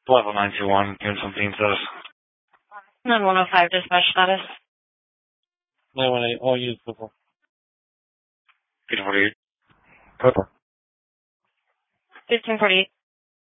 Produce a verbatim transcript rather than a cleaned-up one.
Level nine two one, give something status. nine one oh five dispatch status. nine one eight, all units purple. fifteen forty-eight. Purple. fifteen forty-eight.